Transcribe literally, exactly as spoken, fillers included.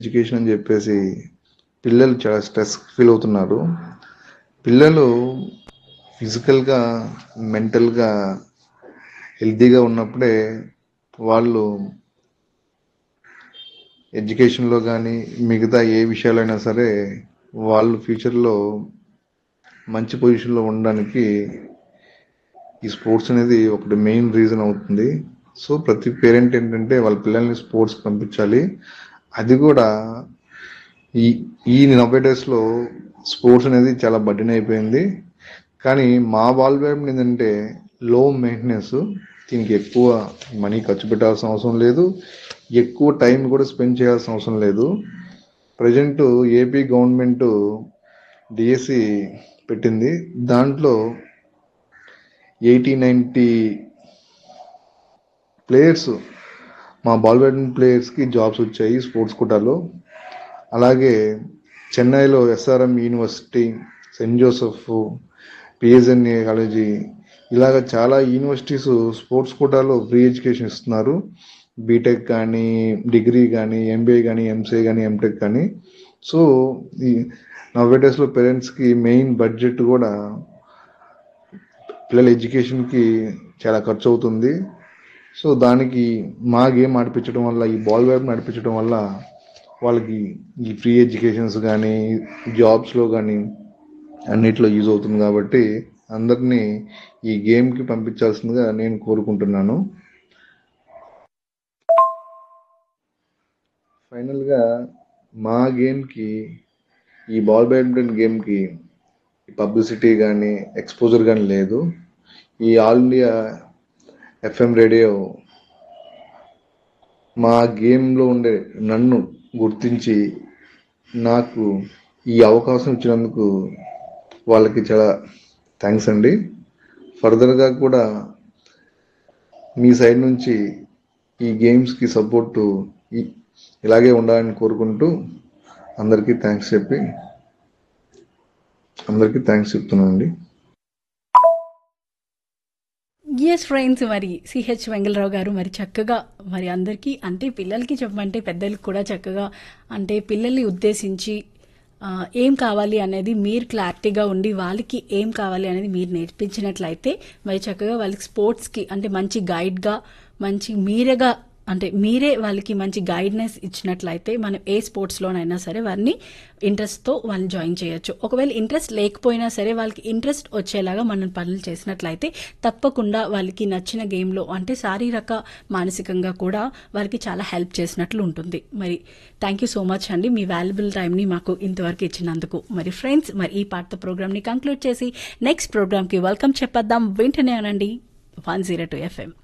Education అని చెప్పేసి పిల్లలు చాలా స్ట్రెస్ ఫీల్ అవుతున్నారు. పిల్లలు ఫిజికల్గా మెంటల్గా హెల్తీగా ఉన్నప్పుడే వాళ్ళు ఎడ్యుకేషన్లో కానీ మిగతా ఏ విషయాలైనా సరే వాళ్ళు ఫ్యూచర్లో మంచి పొజిషన్లో ఉండడానికి ఈ స్పోర్ట్స్ అనేది ఒకటి మెయిన్ రీజన్ అవుతుంది. సో ప్రతి పేరెంట్ ఏంటంటే వాళ్ళ పిల్లల్ని స్పోర్ట్స్ పంపించాలి. అది కూడా ఈ ఈ నలభై డేస్లో స్పోర్ట్స్ అనేది చాలా బడ్డెన్ అయిపోయింది. కానీ మా బాల్ బ్యాడ్ ఏంటంటే లో మెయింటెనెన్స్, దీనికి ఎక్కువ మనీ ఖర్చు పెట్టాల్సిన అవసరం లేదు, ఎక్కువ టైం కూడా స్పెండ్ చేయాల్సిన అవసరం లేదు. ప్రజెంట్ ఏపీ గవర్నమెంట్ డిఎస్సి పెట్టింది. దాంట్లో ఎయిటీ నైంటీ ప్లేయర్స్ మా బాల్ బ్యాడ్మింటన్ ప్లేయర్స్కి జాబ్స్ వచ్చాయి స్పోర్ట్స్ కోటాలో. అలాగే చెన్నైలో SRM university, Saint Joseph, పిఎస్ఎన్ఏ college, ఇలాగ చాలా యూనివర్సిటీస్ స్పోర్ట్స్ కోటాలో ఫ్రీ ఎడ్యుకేషన్ ఇస్తున్నారు. బీటెక్ కానీ, డిగ్రీ కానీ, ఎంబీఏ కానీ, ఎంసీఏ కానీ, ఎంటెక్ కానీ. సో ఈ నలభై డేస్లో పేరెంట్స్కి మెయిన్ బడ్జెట్ కూడా పిల్లల ఎడ్యుకేషన్కి చాలా ఖర్చు అవుతుంది. సో దానికి మా గేమ్ ఆడిపించడం వల్ల, ఈ బాల్ బ్యాడ్ నడిపించడం వల్ల వాళ్ళకి ఈ ఫ్రీ ఎడ్యుకేషన్స్ కానీ జాబ్స్లో కానీ అన్నిట్లో యూజ్ అవుతుంది. కాబట్టి అందరినీ ఈ గేమ్కి పంపించాల్సిందిగా నేను కోరుకుంటున్నాను. ఫైనల్గా మా గేమ్కి, ఈ బాల్ బ్యాడ్మింటన్ గేమ్కి పబ్లిసిటీ కానీ ఎక్స్పోజర్ కానీ లేదు. ఈ ఆల్ ఇండియా ఎఫ్ఎం రేడియో మా గేమ్లో ఉండే నన్ను గుర్తించి నాకు ఈ అవకాశం ఇచ్చినందుకు వాళ్ళకి చాలా థ్యాంక్స్ అండి. ఫర్దర్గా కూడా మీ సైడ్ నుంచి ఈ గేమ్స్కి సపోర్టు ఇలాగే ఉండాలని కోరుకుంటూ అందరికీ థ్యాంక్స్ చెప్పి అందరికీ థ్యాంక్స్ చెప్తున్నానండి. ఎస్ ఫ్రెండ్స్, మరి సిహెచ్ వెంగళరావు గారు మరి చక్కగా మరి అందరికీ అంటే పిల్లలకి చెప్పమంటే పెద్దలకి కూడా చక్కగా అంటే పిల్లల్ని ఉద్దేశించి ఏం కావాలి అనేది మీరు క్లారిటీగా ఉండి వాళ్ళకి ఏం కావాలి అనేది మీరు నేర్పించినట్లయితే మరి చక్కగా వాళ్ళకి స్పోర్ట్స్కి అంటే మంచి గైడ్గా, మంచి మీరేగా అంటే మీరే వాళ్ళకి మంచి గైడ్నెస్ ఇచ్చినట్లయితే మనం ఏ స్పోర్ట్స్లోనైనా సరే వారిని ఇంట్రెస్ట్తో వాళ్ళని జాయిన్ చేయొచ్చు. ఒకవేళ ఇంట్రెస్ట్ లేకపోయినా సరే వాళ్ళకి ఇంట్రెస్ట్ వచ్చేలాగా మనం పనులు చేసినట్లయితే తప్పకుండా వాళ్ళకి నచ్చిన గేమ్లో అంటే శారీరక మానసికంగా కూడా వాళ్ళకి చాలా హెల్ప్ చేసినట్లు ఉంటుంది. మరి థ్యాంక్ యూ సో మచ్ అండి మీ వాల్యుబుల్ టైంని మాకు ఇంతవరకు ఇచ్చినందుకు. మరి ఫ్రెండ్స్, మరి ఈ పాటతో ప్రోగ్రామ్ని కంక్లూడ్ చేసి నెక్స్ట్ ప్రోగ్రామ్కి వెల్కమ్ చెప్పేద్దాం. వెంటనే అనండి వన్ జీరో టూ ఎఫ్ఎం.